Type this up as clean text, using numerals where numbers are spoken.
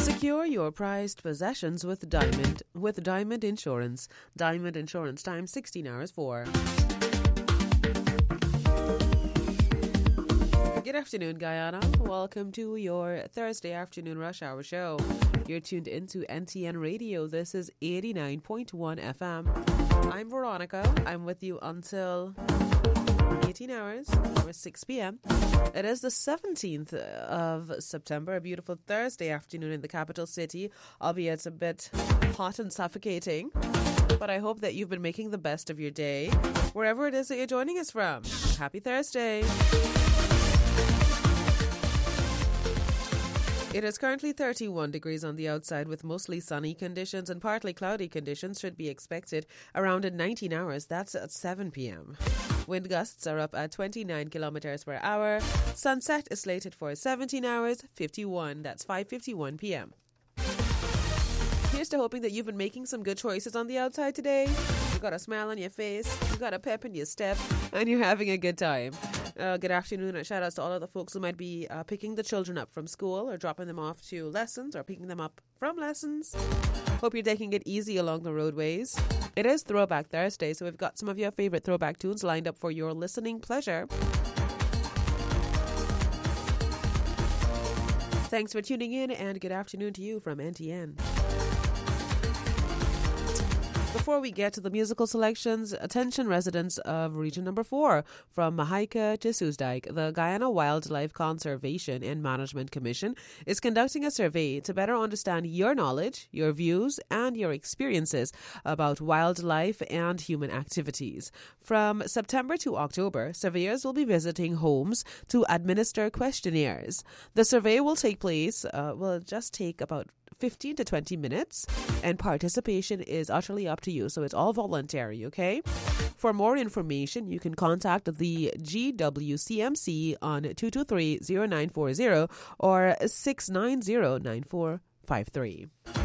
Secure your prized possessions with Diamond Insurance. Diamond Insurance, time 16 hours 4. Good afternoon, Guyana. Welcome to your Thursday afternoon rush hour show. You're tuned into NTN Radio. This is 89.1 FM. I'm Veronica. I'm with you until 18 hours or 6 p.m. It is the 17th of September, a beautiful Thursday afternoon in the capital city, albeit a bit hot and suffocating. But I hope that you've been making the best of your day, wherever it is that you're joining us from. Happy Thursday. It is currently 31 degrees on the outside with mostly sunny conditions, and partly cloudy conditions should be expected around in 19 hours. That's at 7 p.m. Wind gusts are up at 29 kilometers per hour. Sunset is slated for 17 hours, 51. That's 5:51 p.m. Here's to hoping that you've been making some good choices on the outside today. You got a smile on your face, you got a pep in your step, and you're having a good time. Good afternoon, and shout outs to all of the folks who might be picking the children up from school or dropping them off to lessons or picking them up from lessons. Hope you're taking it easy along the roadways. It is Throwback Thursday, so we've got some of your favorite throwback tunes lined up for your listening pleasure. Thanks for tuning in, and good afternoon to you from NTN. Before we get to the musical selections, attention residents of Region Number 4, from Mahaika to Soesdijk, the Guyana Wildlife Conservation and Management Commission is conducting a survey to better understand your knowledge, your views, and your experiences about wildlife and human activities. From September to October, surveyors will be visiting homes to administer questionnaires. The survey will take place, will just take about 15 to 20 minutes, and participation is utterly up to you, so it's all voluntary, okay? For more information, you can contact the GWCMC on 223-0940 or 690-9453.